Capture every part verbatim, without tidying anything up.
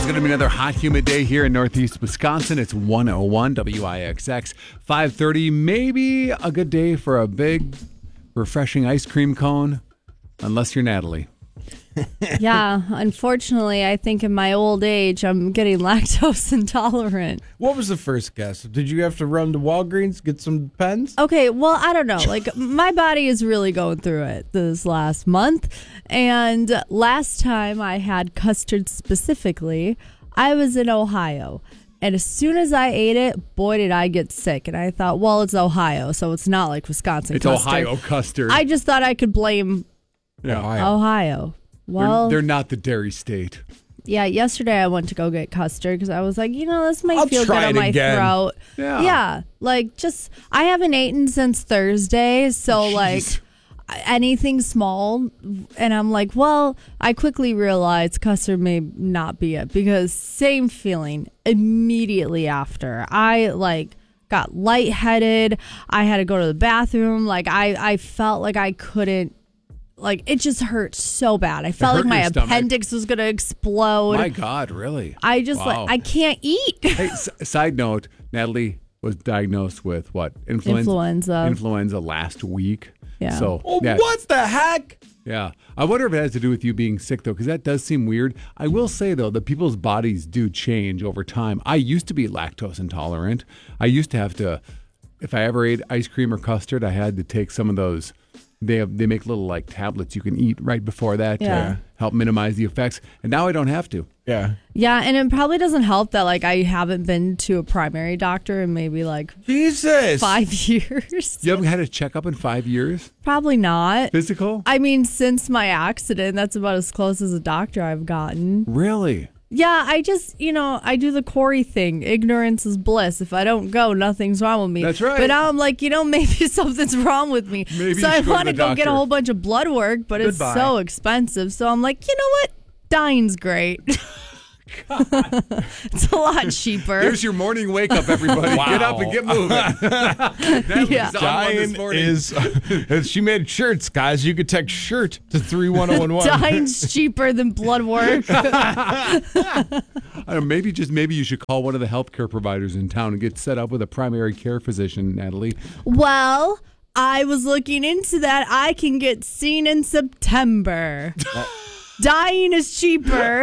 going to be another hot, humid day here in Northeast Wisconsin. It's one oh one W I X X, five thirty. Maybe a good day for a big, refreshing ice cream cone, unless you're Natalie. Yeah, unfortunately, I think in my old age, I'm getting lactose intolerant. What was the first guess? Did you have to run to Walgreens, get some pens? Okay, well, I don't know. Like, my body is really going through it this last month. And last time I had custard specifically, I was in Ohio. And as soon as I ate it, boy, did I get sick. And I thought, well, it's Ohio, so it's not like Wisconsin It's custard. Ohio custard. I just thought I could blame yeah. Ohio. Ohio. Well, they're, they're not the dairy state. Yeah, yesterday I went to go get custard because I was like, you know, this might I'll feel good try on it my again. throat. Yeah. Yeah, like just, I haven't eaten since Thursday, so Jeez. like anything small. And I'm like, well, I quickly realized custard may not be it because same feeling immediately after. I like got lightheaded. I had to go to the bathroom. Like I, I felt like I couldn't. Like, it just hurt so bad. I felt like my appendix was going to explode. My God, really? I just, Wow. like, I can't eat. Hey, s- side note, Natalie was diagnosed with what? Influenza. Influenza. Influenza last week. Yeah. So, Oh, yeah, what the heck? yeah. I wonder if it has to do with you being sick, though, because that does seem weird. I will say, though, that people's bodies do change over time. I used to be lactose intolerant. I used to have to, if I ever ate ice cream or custard, I had to take some of those. They have, they make little like tablets you can eat right before that Yeah. to help minimize the effects. And now I don't have to. Yeah. Yeah, and it probably doesn't help that, like, I haven't been to a primary doctor in maybe, like, Jesus. five years. You haven't had a checkup in five years? Probably not. Physical? I mean, since my accident, that's about as close as a doctor I've gotten. Really? Yeah, I just, you know, I do the Corey thing. Ignorance is bliss. If I don't go, nothing's wrong with me. That's right. But now I'm like, you know, maybe something's wrong with me. Maybe so you I should go to want the to go get doctor. a whole bunch of blood work, but Goodbye. it's so expensive. So I'm like, you know what? Dying's great. It's a lot cheaper. There's your morning wake up, everybody. Wow. Get up and get moving. Natalie's Yeah. on one Dying this morning. is, she made shirts, guys. You could text shirt to three one oh one one. Dying's cheaper than blood work. I don't know, maybe just maybe you should call one of the healthcare providers in town and get set up with a primary care physician, Natalie. Well, I was looking into that. I can get seen in September. Dying is cheaper.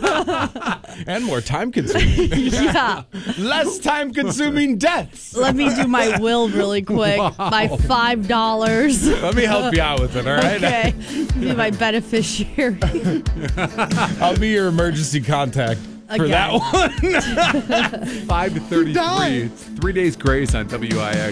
And more time consuming. Yeah. Less time consuming deaths. Let me do my will really quick. My five dollars. Let me help you out with it, all right? Okay. Be my beneficiary. I'll be your emergency contact for Again. that one. five to thirty-three. It's three days grace on W I X.